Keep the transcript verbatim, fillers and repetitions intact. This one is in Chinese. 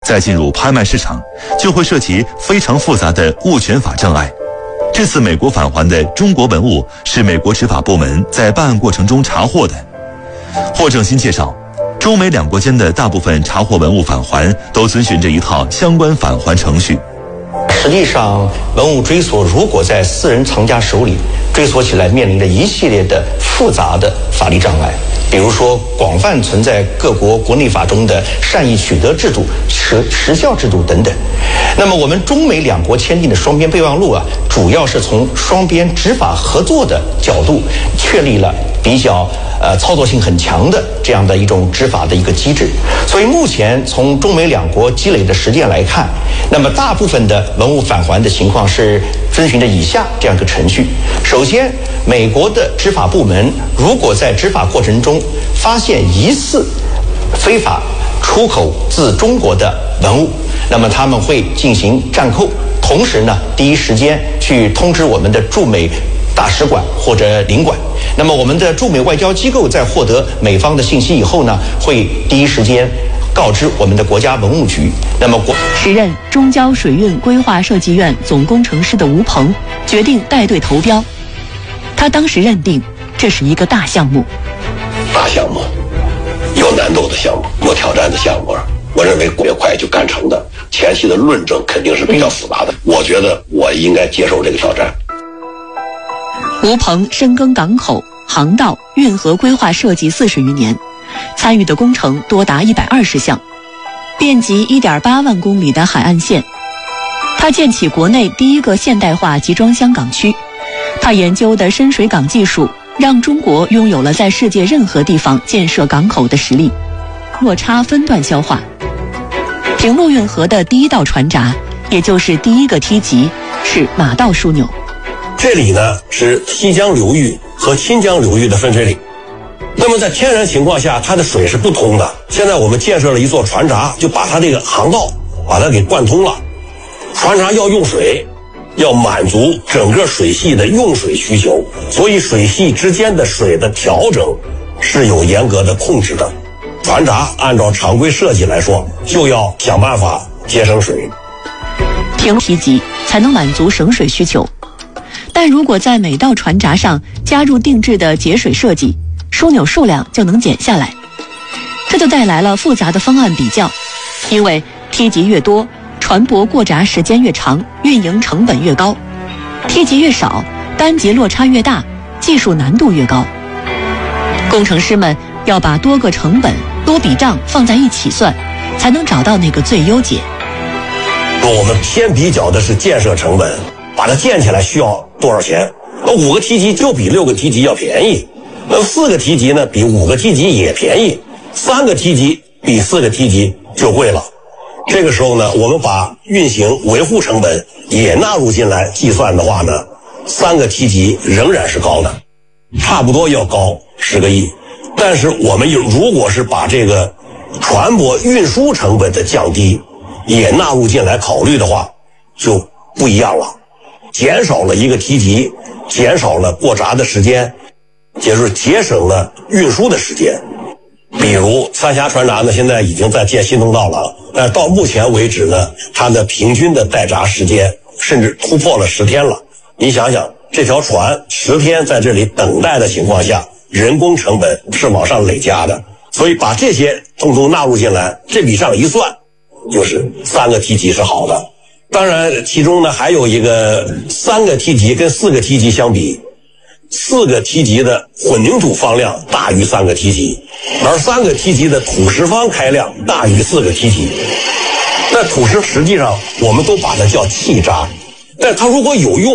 再进入拍卖市场，就会涉及非常复杂的物权法障碍。这次美国返还的中国文物是美国执法部门在办案过程中查获的。霍正新介绍，中美两国间的大部分查获文物返还都遵循着一套相关返还程序。 实际上，文物追索如果在私人藏家手里，追索起来面临着一系列的复杂的法律障碍，比如说广泛存在各国国内法中的善意取得制度、时时效制度等等。那么，我们中美两国签订的双边备忘录啊，主要是从双边执法合作的角度确立了比较呃操作性很强的这样的一种执法的一个机制。所以目前从中美两国积累的实践来看，那么大部分的文物返还的情况是遵循着以下这样一个程序。首先，美国的执法部门如果在执法过程中发现疑似非法出口自中国的文物，那么他们会进行暂扣，同时呢，第一时间去通知我们的驻美大使馆或者领馆。那么我们的驻美外交机构在获得美方的信息以后呢，会第一时间告知我们的国家文物局。那么国时任中交水运规划设计院总工程师的吴鹏决定带队投标。他当时认定这是一个大项目， 大项目，有难度的项目，有挑战的项目，我认为越快就干成的。前期的论证肯定是比较复杂的，我觉得我应该接受这个挑战。 吴鹏深耕港口、航道、运河规划设计四十余年，参与的工程多达一百二十项，遍及一点八万公里的海岸线。他建起国内第一个现代化集装箱港区。他研究的深水港技术，让中国拥有了在世界任何地方建设港口的实力。落差分段消化，平陆运河的第一道船闸，也就是第一个梯级，是马道枢纽。 这里呢是西江流域和新疆流域的分水岭。那么在天然情况下，它的水是不通的。现在我们建设了一座船闸，就把它这个航道把它给贯通了。船闸要用水，要满足整个水系的用水需求，所以水系之间的水的调整是有严格的控制的。船闸按照常规设计来说，就要想办法节省水， 平梯级才能满足省水需求。但如果在每道船闸上加入定制的节水设计，枢纽数量就能减下来。这就带来了复杂的方案比较，因为梯级越多，船舶过闸时间越长，运营成本越高；梯级越少，单级落差越大，技术难度越高。工程师们要把多个成本、多笔账放在一起算，才能找到那个最优解。 我们先比较的是建设成本，把它建起来需要多少钱？那五个梯级就比六个梯级要便宜，那四个梯级呢比五个梯级也便宜，三个梯级比四个梯级就贵了。这个时候呢，我们把运行维护成本也纳入进来计算的话呢，三个梯级仍然是高的，差不多要高十个亿。但是我们如果是把这个船舶运输成本的降低也纳入进来考虑的话，就不一样了，减少了一个梯级，减少了过闸的时间，也就是节省了运输的时间。比如三峡船闸呢，现在已经在建新通道了，但是到目前为止呢，它的平均的待闸时间甚至突破了十天了。你想想，这条船十天在这里等待的情况下，人工成本是往上累加的，所以把这些通通纳入进来，这笔账一算，就是三个梯级是好的。当然其中呢还有一个三个梯级跟四个梯级相比，四个梯级的混凝土方量大于三个梯级，而三个梯级的土石方开量大于四个梯级。那土石实际上我们都把它叫气闸，但它如果有用